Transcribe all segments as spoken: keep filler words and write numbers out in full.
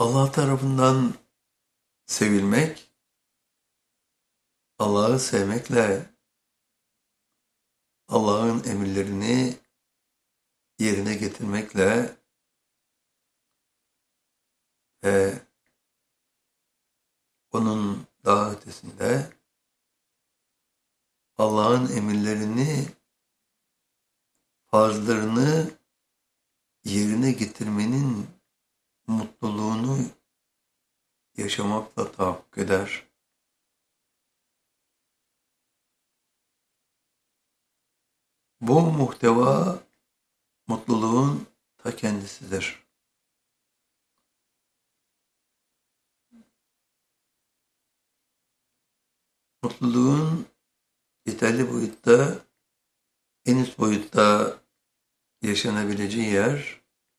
Allah tarafından sevilmek, Allah'ı sevmekle Allah'ın emirlerini yerine getirmekle ve onun daha ötesinde Allah'ın emirlerini, farzlarını yerine getirmenin mutluluğunu yaşamakla tahakkuk eder. Bu muhteva mutluluğun ta kendisidir. Mutluluğun yeterli boyutta, en üst boyutta yaşanabileceği yer,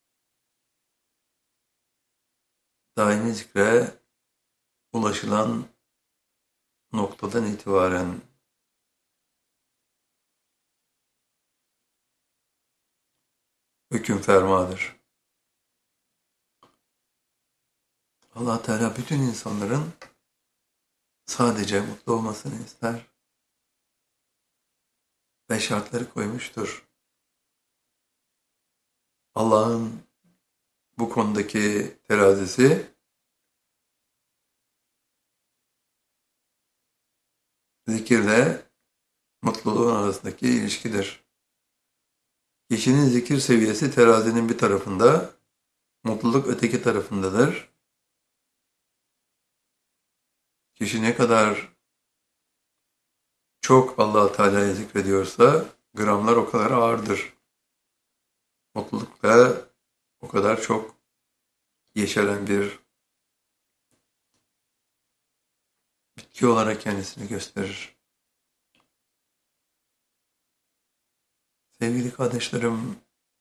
daimi zikre ulaşılan noktadan itibaren hüküm fermadır. Allah Teala bütün insanların sadece mutlu olmasını ister ve şartları koymuştur. Allah'ın bu konudaki terazisi zikirle mutluluğun arasındaki ilişkidir. Kişinin zikir seviyesi terazinin bir tarafında, mutluluk öteki tarafındadır. Kişi ne kadar çok Allah Teala'yı zikrediyorsa gramlar o kadar ağırdır. Mutluluk da o kadar çok yeşeren bir bitki olarak kendisini gösterir. Sevgili kardeşlerim,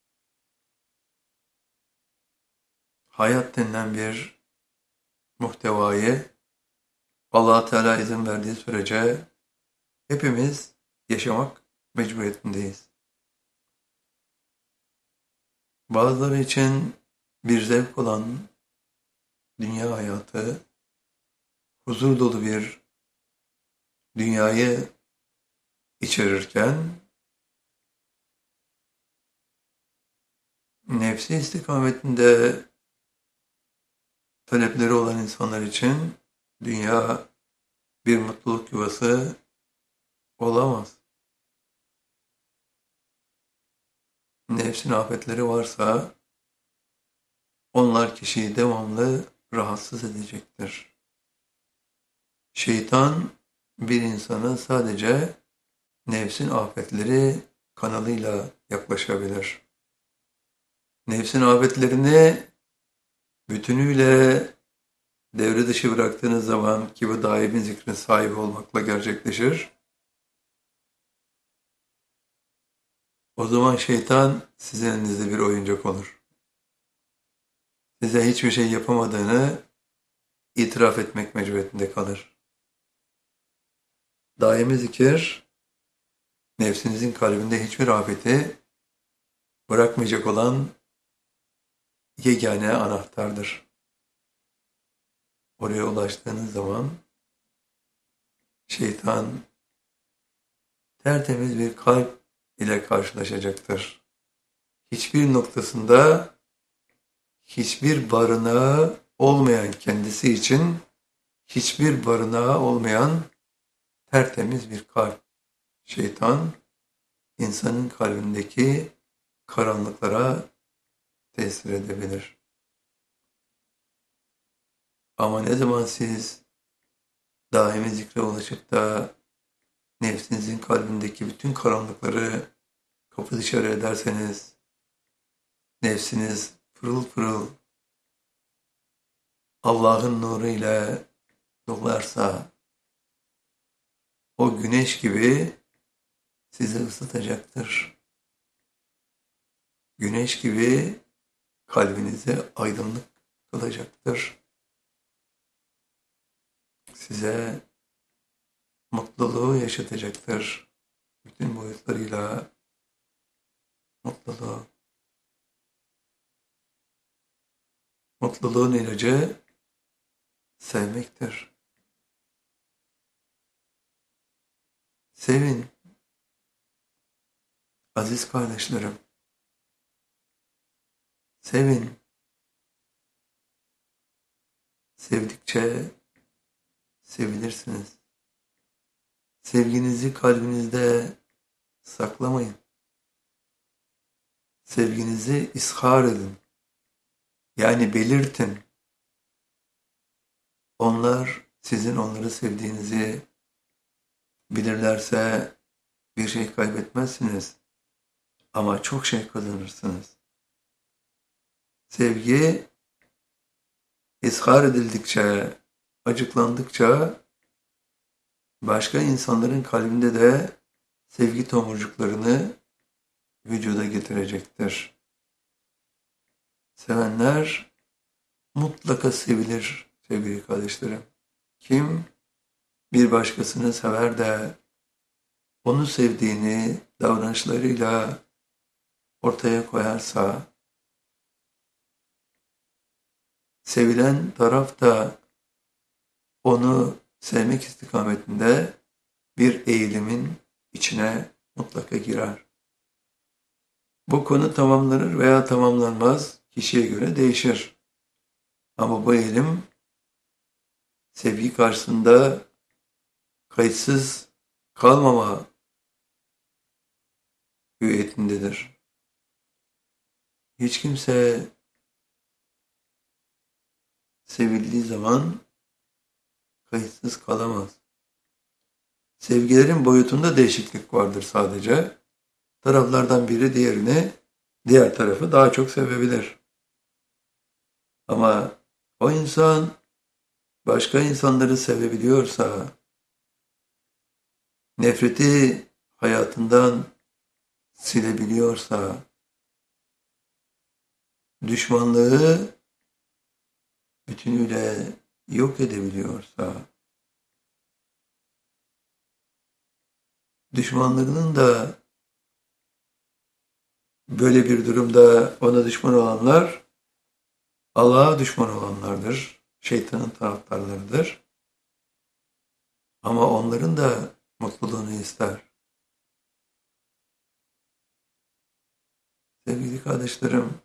hayat denilen bir muhtevayı Allah Teala izin verdiği sürece hepimiz yaşamak mecburiyetindeyiz. Bazıları için bir zevk olan dünya hayatı, huzur dolu bir dünyayı içerirken, nefsi istikametinde talepleri olan insanlar için dünya bir mutluluk yuvası olamaz. Nefsin afetleri varsa onlar kişiyi devamlı rahatsız edecektir. Şeytan bir insana sadece nefsin afetleri kanalıyla yaklaşabilir. Nefsin afetlerini bütünüyle devre dışı bıraktığınız zaman ki bu daimi zikrin sahibi olmakla gerçekleşir. O zaman şeytan sizin elinizde bir oyuncak olur. Size hiçbir şey yapamadığını itiraf etmek mecburiyetinde kalır. Daimi zikir, nefsinizin kalbinde hiçbir afeti bırakmayacak olan yegane anahtardır. Oraya ulaştığınız zaman şeytan tertemiz bir kalp ile karşılaşacaktır. Hiçbir noktasında hiçbir barınağı olmayan kendisi için hiçbir barınağı olmayan tertemiz bir kalp. Şeytan insanın kalbindeki karanlıklara tesir edebilir. Ama ne zaman siz daimi zikre ulaşıp da nefsinizin kalbindeki bütün karanlıkları kapı dışarı ederseniz, nefsiniz pırıl pırıl Allah'ın nuru ile dolarsa, o güneş gibi sizi ısıtacaktır. Güneş gibi kalbinize aydınlık kılacaktır. Size mutluluğu yaşatacaktır. Bütün boyutlarıyla mutluluğu. Mutluluğun ilacı sevmektir. Sevin aziz kardeşlerim. Sevin. Sevdikçe sevilirsiniz. Sevginizi kalbinizde saklamayın. Sevginizi izhar edin. Yani belirtin. Onlar sizin onları sevdiğinizi bilirlerse bir şey kaybetmezsiniz. Ama çok şey kazanırsınız. Sevgi izhar edildikçe, acıklandıkça başka insanların kalbinde de sevgi tomurcuklarını vücuda getirecektir. Sevenler mutlaka sevilir sevgili kardeşlerim. Kim bir başkasını sever de onu sevdiğini davranışlarıyla ortaya koyarsa, sevilen taraf da onu sevmek istikametinde bir eğilimin içine mutlaka girer. Bu konu tamamlanır veya tamamlanmaz, kişiye göre değişir. Ama bu eğilim sevgi karşısında kayıtsız kalmama hüviyetindedir. Hiç kimse sevildiği zaman kayıtsız kalamaz. Sevgilerin boyutunda değişiklik vardır sadece. Taraflardan biri diğerini, diğer tarafı daha çok sevebilir. Ama o insan başka insanları sevebiliyorsa, nefreti hayatından silebiliyorsa, düşmanlığı bütünüyle yok edebiliyorsa, düşmanlığının da böyle bir durumda ona düşman olanlar Allah'a düşman olanlardır, şeytanın taraftarlarıdır. Ama onların da mutluluğunu ister. Sevgili kardeşlerim,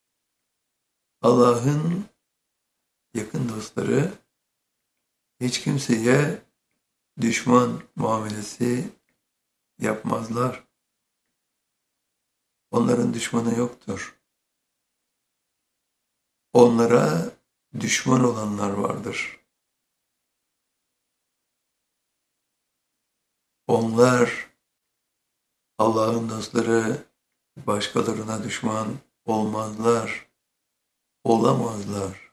Allah'ın yakın dostları hiç kimseye düşman muamelesi yapmazlar. Onların düşmanı yoktur. Onlara düşman olanlar vardır. Onlar, Allah'ın dostları, başkalarına düşman olmazlar, olamazlar.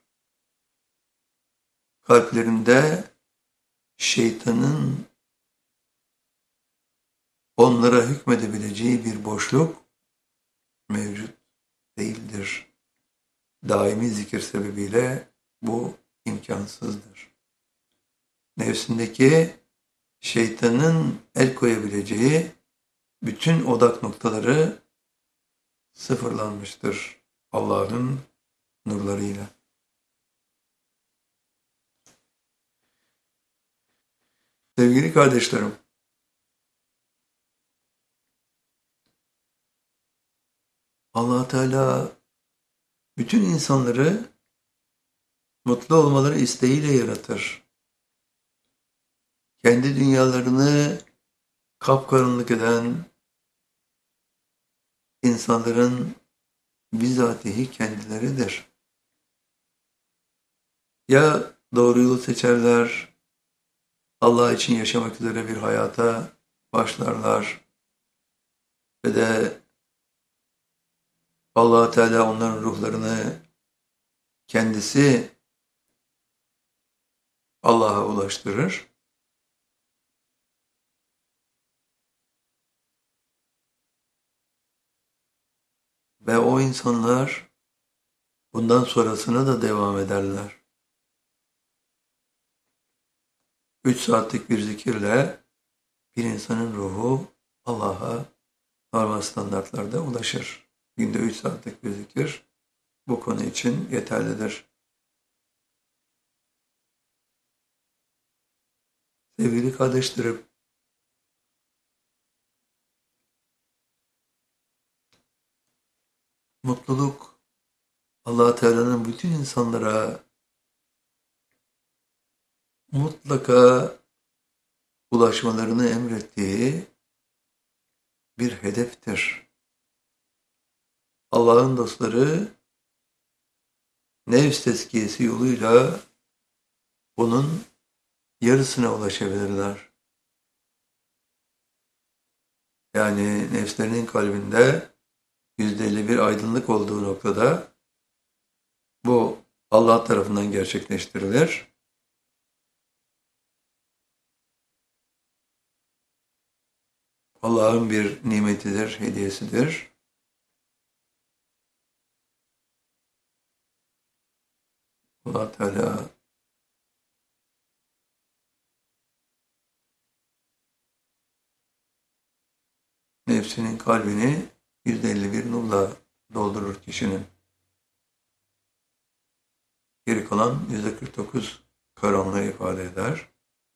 Kalplerinde şeytanın onlara hükmedebileceği bir boşluk mevcut değildir. Daimi zikir sebebiyle bu imkansızdır. Nefsindeki şeytanın el koyabileceği bütün odak noktaları sıfırlanmıştır Allah'ın nurlarıyla. Sevgili kardeşlerim, Allah Teala bütün insanları mutlu olmaları isteğiyle yaratır. Kendi dünyalarını kapkaranlık eden insanların bizatihi kendileridir. Ya doğru yolu seçerler, Allah için yaşamak üzere bir hayata başlarlar ve de Allah Teala onların ruhlarını kendisi Allah'a ulaştırır. Ve o insanlar bundan sonrasına da devam ederler. Üç saatlik bir zikirle bir insanın ruhu Allah'a normal standartlarda ulaşır. Günde üç saatlik bir zikir bu konu için yeterlidir. Sevgili kardeşlerim, mutluluk Allah Teala'nın bütün insanlara mutlaka ulaşmalarını emrettiği bir hedeftir. Allah'ın dostları nefs tezkiyesi yoluyla bunun yarısına ulaşabilirler. Yani nefslerinin kalbinde yüzde elli bir aydınlık olduğu noktada bu Allah tarafından gerçekleştirilir. Allah'ın bir nimetidir, hediyesidir. Allah Teala nefsinin kalbini yüzde elli bir nurla doldurur kişinin. Geri kalan yüzde kırk dokuz karanlığı ifade eder.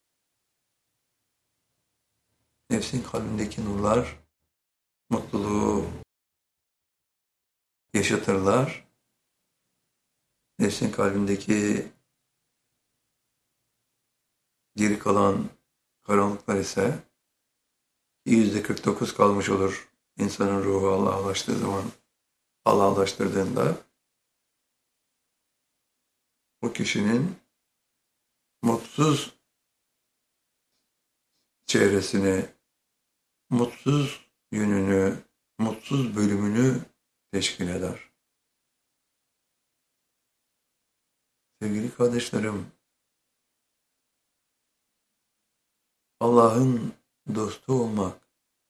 Nefsin kalbindeki nurlar mutluluğu yaşatırlar. Nefsin kalbindeki geri kalan karanlıklar ise yüzde kırk dokuz kalmış olur. İnsanın ruhu Allah'a ulaştığı zaman, Allah'a ulaştırdığında o kişinin mutsuz çevresini, mutsuz yönünü, mutsuz bölümünü teşkil eder. Sevgili kardeşlerim, Allah'ın dostu olmak,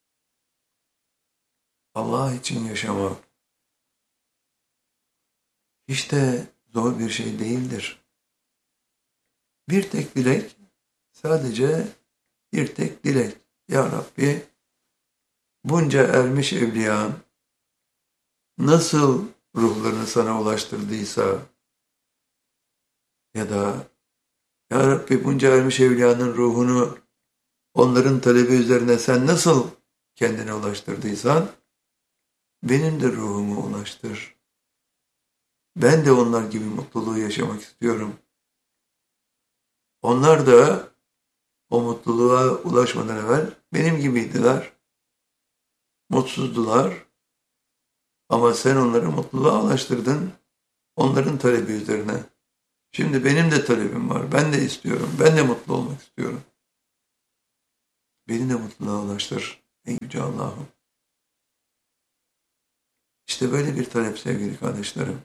Allah için yaşamak hiç de zor bir şey değildir. Bir tek dilek, sadece bir tek dilek. Ya Rabbi, bunca ermiş evliyan nasıl ruhlarını sana ulaştırdıysa ya da Ya Rabbi bunca ermiş evliyanın ruhunu onların talebi üzerine sen nasıl kendine ulaştırdıysan benim de ruhumu ulaştır. Ben de onlar gibi mutluluğu yaşamak istiyorum. Onlar da o mutluluğa ulaşmadan evvel benim gibiydiler. Mutsuzdular. Ama sen onları mutluluğa ulaştırdın. Onların talebi üzerine. Şimdi benim de talebim var. Ben de istiyorum. Ben de mutlu olmak istiyorum. Beni de mutluluğa ulaştır ey Yüce Allah'ım. İşte böyle bir talep sevgili kardeşlerim.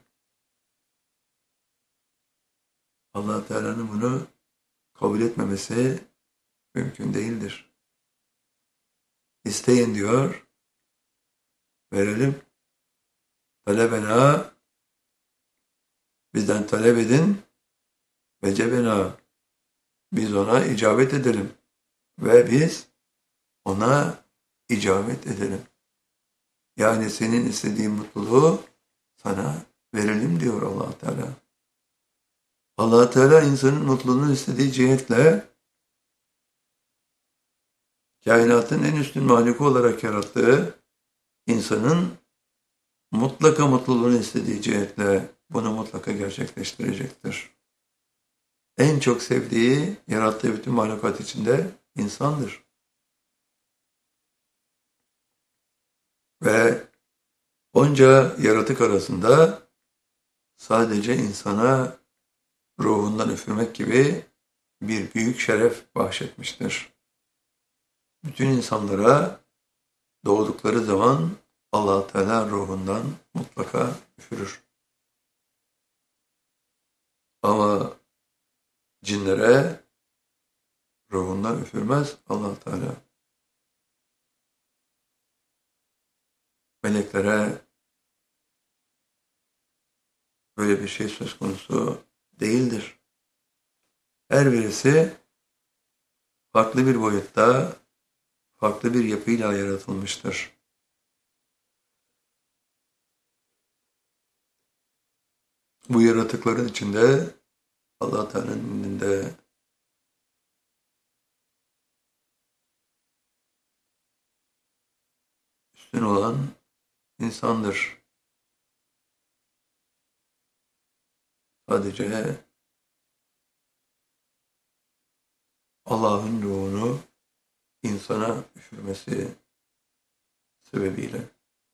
Allah Teala'nın bunu kabul etmemesi mümkün değildir. İsteyin diyor, verelim. Talebena, bizden talep edin, vecebena, biz ona icabet edelim ve biz ona icabet edelim. Yani senin istediğin mutluluğu sana verelim diyor Allah Teala. Allah Teala insanın mutluluğunu istediği cihetle kainatın en üstün mahluku olarak yarattığı insanın mutlaka mutluluğunu istediği cihetle bunu mutlaka gerçekleştirecektir. En çok sevdiği, yarattığı bütün mahlukat içinde insandır. Ve onca yaratık arasında sadece insana ruhundan üfürmek gibi bir büyük şeref bahşetmiştir. Bütün insanlara doğdukları zaman Allah Teala ruhundan mutlaka üfürür. Ama cinlere ruhundan üfürmez Allah Teala. Meleklere böyle bir şey söz konusu değildir. Her birisi farklı bir boyutta, farklı bir yapıyla yaratılmıştır. Bu yaratıkların içinde Allah Teala'nın indinde üstün olan insandır. Sadece Allah'ın ruhunu insana üfürmesi sebebiyle.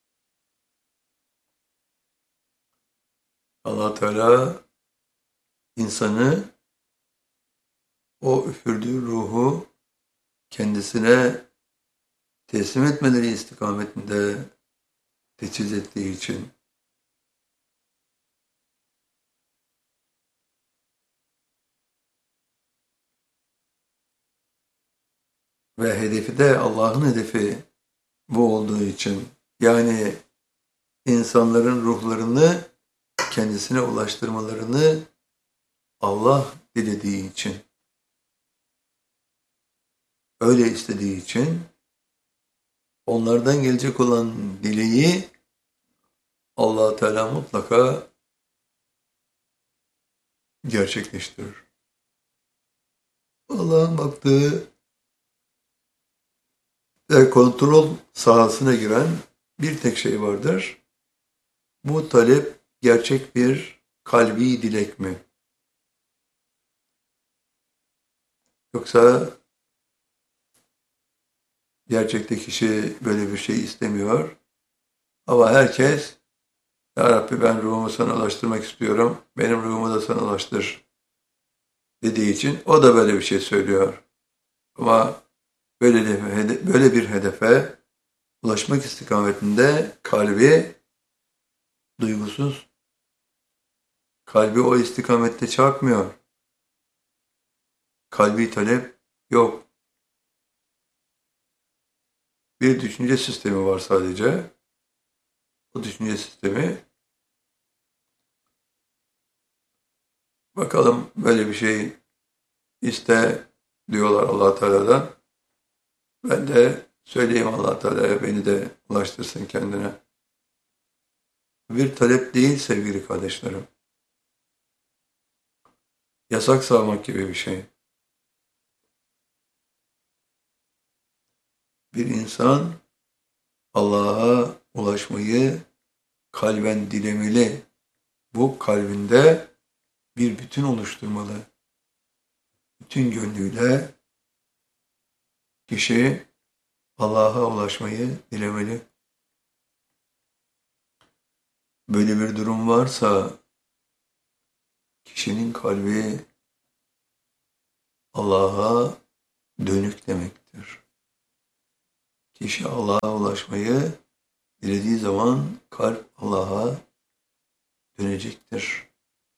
Allah Teala insanı o üfürdüğü ruhu kendisine teslim etmeleri istikametinde teçhiz ettiği için ve hedefi de Allah'ın hedefi bu olduğu için, yani insanların ruhlarını kendisine ulaştırmalarını Allah dilediği için, öyle istediği için onlardan gelecek olan dileği Allah Teala mutlaka gerçekleştirir. Allah'ın baktığı ve kontrol sahasına giren bir tek şey vardır. Bu talep gerçek bir kalbi dilek mi? Yoksa gerçekte kişi böyle bir şey istemiyor. Ama herkes, Ya Rabbi ben ruhumu sana ulaştırmak istiyorum, benim ruhumu da sana ulaştır dediği için o da böyle bir şey söylüyor. Ama böyle, de, böyle bir hedefe ulaşmak istikametinde kalbi duygusuz, kalbi o istikamette çarpmıyor. Kalbi talep yok. Bir düşünce sistemi var sadece. O düşünce sistemi, bakalım böyle bir şey iste diyorlar Allah Teala'dan. Ben de söyleyeyim Allah Teala'ya beni de ulaştırsın kendine. Bir talep değil sevgili kardeşlerim. Yasak savmak gibi bir şey. Bir insan Allah'a ulaşmayı kalben dilemeli. Bu kalbinde bir bütün oluşturmalı. Bütün gönlüyle kişi Allah'a ulaşmayı dilemeli. Böyle bir durum varsa kişinin kalbi Allah'a dönük demektir. Kişi Allah'a ulaşmayı dilediği zaman kalp Allah'a dönecektir.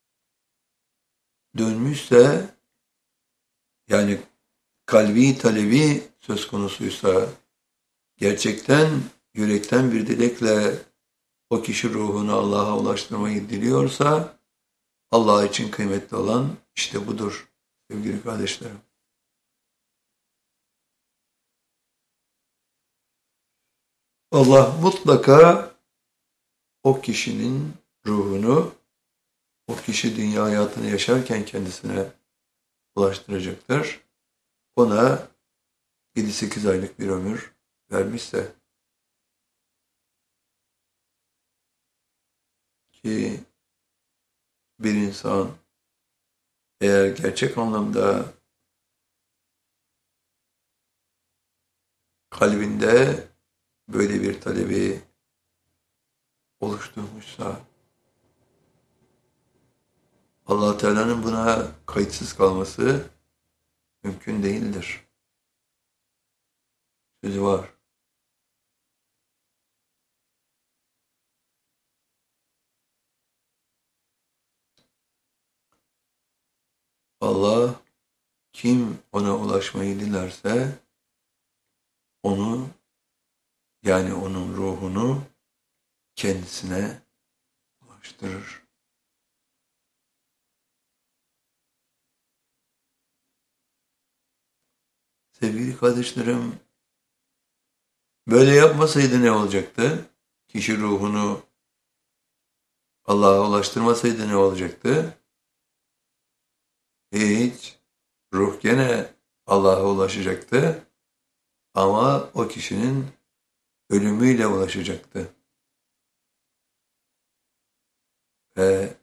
Dönmüşse, yani kalbi talebi söz konusuysa, gerçekten yürekten bir dilekle o kişi ruhunu Allah'a ulaştırmayı diliyorsa, Allah için kıymetli olan işte budur sevgili kardeşlerim. Allah mutlaka o kişinin ruhunu, o kişi dünya hayatını yaşarken kendisine ulaştıracaktır. Ona yedi sekiz aylık bir ömür vermişse, ki bir insan eğer gerçek anlamda kalbinde böyle bir talebi oluşturmuşsa, Allah Teala'nın buna kayıtsız kalması mümkün değildir. Sözü var. Allah kim ona ulaşmayı dilerse onu, yani onun ruhunu kendisine ulaştırır. Sevgili kardeşlerim, böyle yapmasaydı ne olacaktı? Kişi ruhunu Allah'a ulaştırmasaydı ne olacaktı? Hiç. Ruh gene Allah'a ulaşacaktı. Ama o kişinin ölümüyle ulaşacaktı. Ve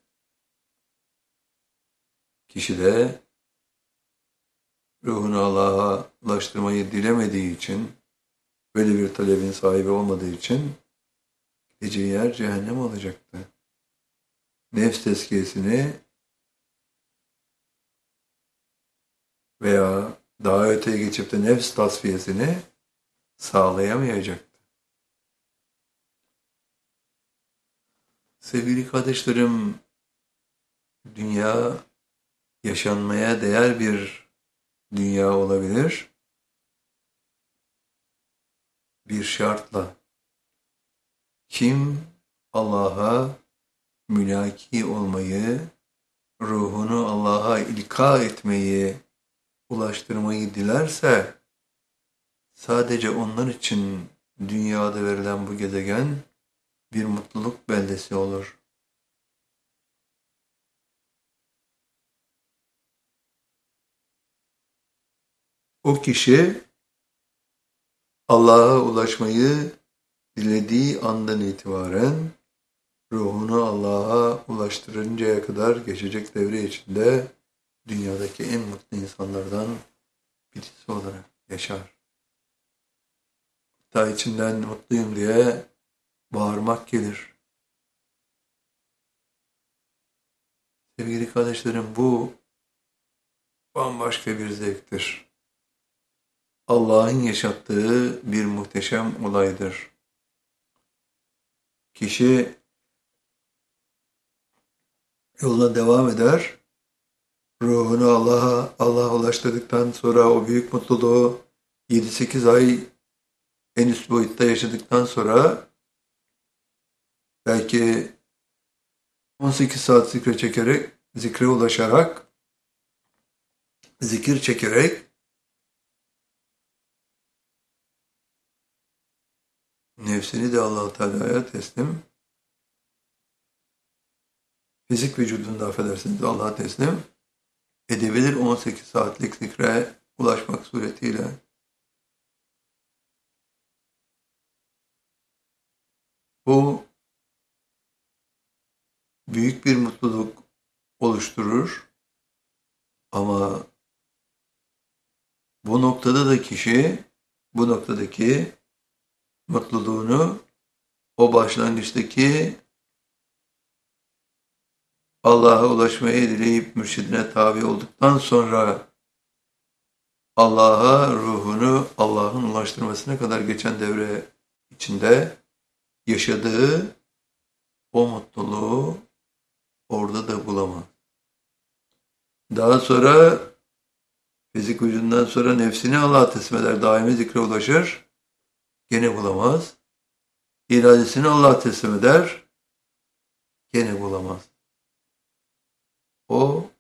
kişi de ruhunu Allah'a ulaştırmayı dilemediği için, böyle bir talebin sahibi olmadığı için gideceği yer cehennem olacaktı. Nefs tezkiyesini veya daha öteye geçip de nefs tasfiyesini sağlayamayacaktı. Sevgili kardeşlerim, dünya yaşanmaya değer bir dünya olabilir. Bir şartla. Kim Allah'a mülaki olmayı, ruhunu Allah'a ilka etmeyi, ulaştırmayı dilerse, sadece onlar için dünyada verilen bu gezegen bir mutluluk beldesi olur. O kişi Allah'a ulaşmayı dilediği andan itibaren ruhunu Allah'a ulaştırıncaya kadar geçecek devre içinde dünyadaki en mutlu insanlardan birisi olarak yaşar. Hatta içinden mutluyum diye bağırmak gelir. Sevgili kardeşlerim, bu bambaşka bir zevktir. Allah'ın yaşattığı bir muhteşem olaydır. Kişi yoluna devam eder, ruhunu Allah'a Allah'a ulaştırdıktan sonra o büyük mutluluğu yedi sekiz ay en üst boyutta yaşadıktan sonra belki on sekiz saat zikre çekerek, zikre ulaşarak, zikir çekerek nefsini de Allah-u Teala'ya teslim, fizik vücudunu da affedersiniz Allah'a teslim edebilir on sekiz saatlik zikre ulaşmak suretiyle. Bu büyük bir mutluluk oluşturur ama bu noktada da kişi bu noktadaki mutluluğunu o başlangıçtaki Allah'a ulaşmayı dileyip mürşidine tabi olduktan sonra Allah'a ruhunu Allah'ın ulaştırmasına kadar geçen devre içinde yaşadığı o mutluluğu orada da bulamaz. Daha sonra fizik vücudundan sonra nefsini Allah'a teslim eder, daimi zikre ulaşır, gene bulamaz. İradesini Allah'a teslim eder, gene bulamaz. O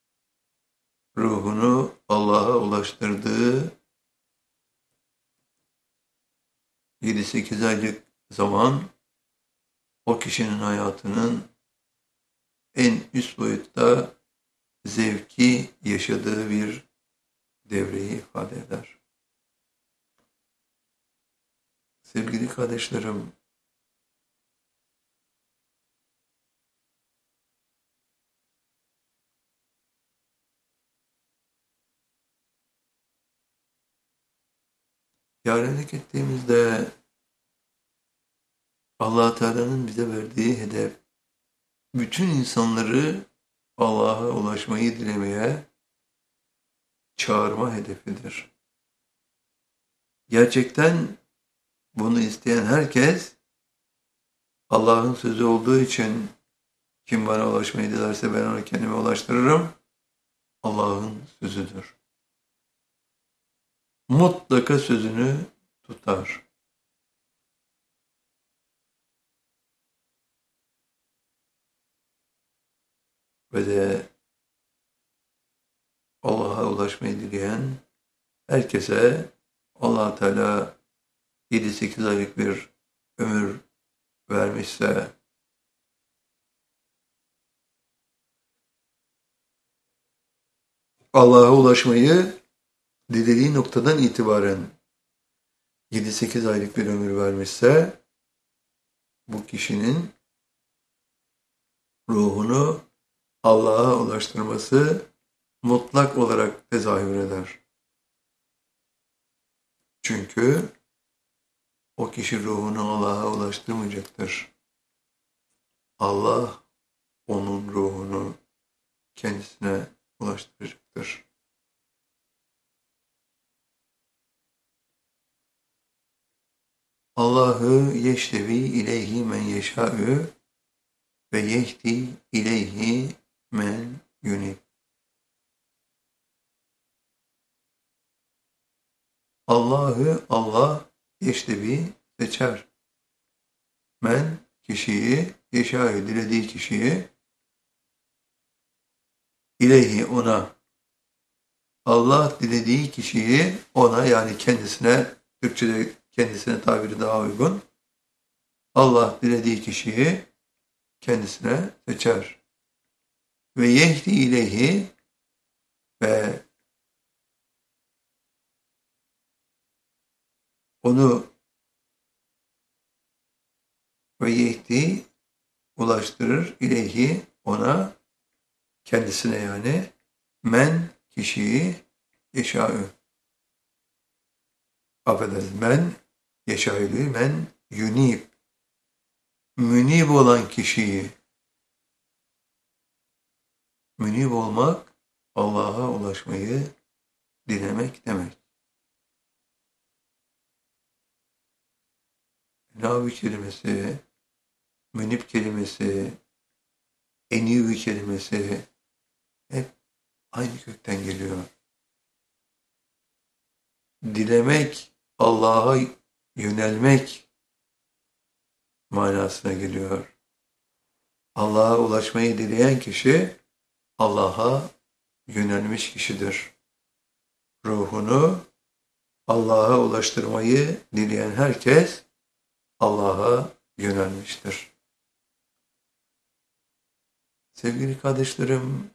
ruhunu Allah'a ulaştırdığı yedi sekiz aylık zaman o kişinin hayatının en üst boyutta zevki yaşadığı bir devreyi ifade eder. Sevgili kardeşlerim, yarenlik ettiğimizde Allah Teala'nın bize verdiği hedef, bütün insanları Allah'a ulaşmayı dilemeye çağırma hedefidir. Gerçekten bunu isteyen herkes Allah'ın sözü olduğu için kim bana ulaşmayı dilerse ben onu kendime ulaştırırım. Allah'ın sözüdür. Mutlaka sözünü tutar. Ve de Allah'a ulaşmayı dileyen herkese Allah Teala yedi sekiz aylık bir ömür vermişse Allah'a ulaşmayı dilediği noktadan itibaren yedi sekiz aylık bir ömür vermişse bu kişinin ruhunu Allah'a ulaştırması mutlak olarak tezahür eder. Çünkü o kişi ruhunu Allah'a ulaştırmayacaktır. Allah onun ruhunu kendisine ulaştıracaktır. Allahu yeştevi ileyhi men yeşâ'ü ve yehdi ileyhi men yunib. Allah'ı Allah yeştevi seçer. Men kişiyi, yeşâ'ü dilediği kişiyi, ileyhi ona, Allah dilediği kişiyi ona, yani kendisine, Türkçe'de kendisine tabiri daha uygun, Allah dilediği kişiyi kendisine seçer. Ve yehdi ileyhi ve onu ve yehdi ulaştırır ileyhi ona, kendisine yani, men kişiyi yeşâ'ü. Affedersiniz, men yeşâ'ü, men yunib. Münib olan kişiyi, münib olmak Allah'a ulaşmayı dilemek demek. Navi kelimesi, münib kelimesi, enivi kelimesi hep aynı kökten geliyor. Dilemek, Allah'a yönelmek manasına geliyor. Allah'a ulaşmayı dileyen kişi Allah'a yönelmiş kişidir. Ruhunu Allah'a ulaştırmayı dileyen herkes Allah'a yönelmiştir. Sevgili kardeşlerim,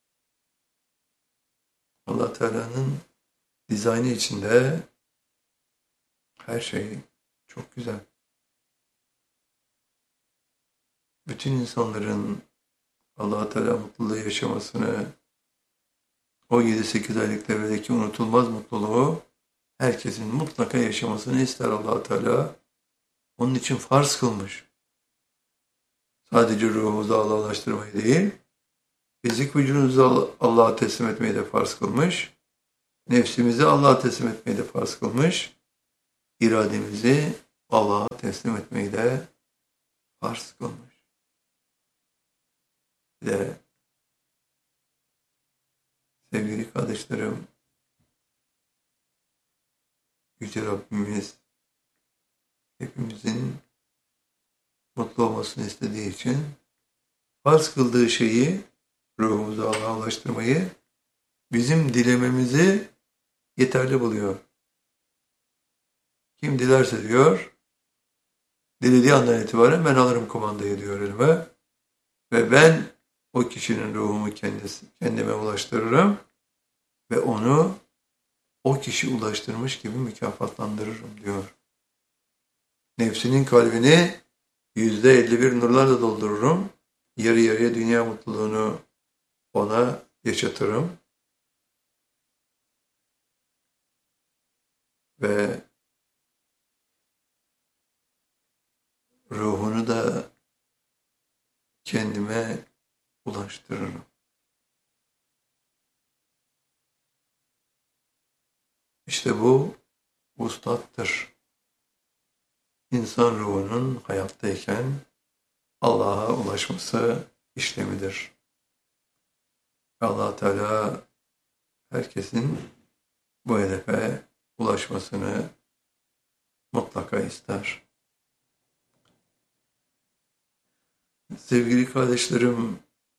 Allah Teala'nın dizaynı içinde her şey çok güzel. Bütün insanların Allah Teala mutluluğu yaşamasını, o yedi sekiz aylık devredeki unutulmaz mutluluğu herkesin mutlaka yaşamasını ister Allah Teala. Onun için farz kılmış. Sadece ruhumuzu Allah'a ulaştırmayı değil, fizik vücudumuzu Allah'a teslim etmeyi de farz kılmış. Nefsimizi Allah'a teslim etmeyi de farz kılmış. İrademizi Allah'a teslim etmeyi de farz kılmış. Ve sevgili kardeşlerim, Yüce Rabbimiz hepimizin mutlu olmasını istediği için farz kıldığı şeyi, ruhumuzu Allah'a ulaştırmayı, bizim dilememizi yeterli buluyor. Kim dilerse diyor, dilediği andan itibaren ben alırım kumandayı diyor elime ve ben o kişinin ruhumu kendisi, kendime ulaştırırım ve onu o kişi ulaştırmış gibi mükafatlandırırım diyor. Nefsinin kalbini yüzde elli bir nurlarla doldururum. Yarı yarıya dünya mutluluğunu ona yaşatırım. Ve ruhunu da kendime ulaştırırım. İşte bu vuslattır. İnsan ruhunun hayattayken Allah'a ulaşması işlemidir. Allah Teala herkesin bu hedefe ulaşmasını mutlaka ister. Sevgili kardeşlerim,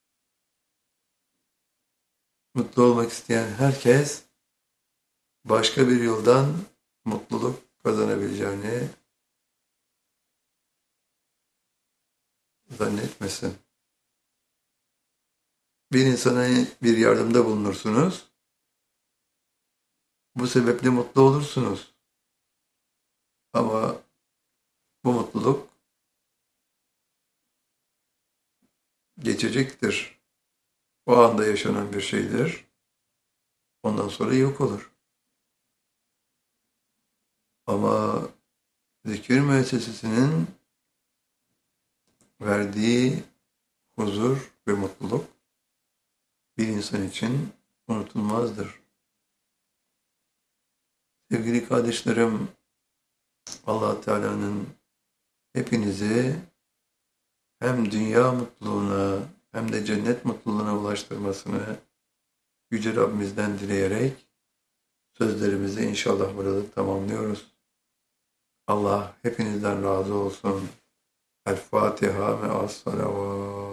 mutlu olmak isteyen herkes başka bir yoldan mutluluk kazanabileceğini zannetmesin. Bir insana bir yardımda bulunursunuz. Bu sebeple mutlu olursunuz. Ama bu mutluluk geçecektir. O anda yaşanan bir şeydir. Ondan sonra yok olur. Ama zikir müessesesinin verdiği huzur ve mutluluk bir insan için unutulmazdır. Sevgili kardeşlerim, Allah Teala'nın hepinizi hem dünya mutluluğuna hem de cennet mutluluğuna ulaştırmasını Yüce Rabbimizden dileyerek sözlerimizi inşallah burada tamamlıyoruz. Allah hepinizden razı olsun. El Fatiha ve as-salavat.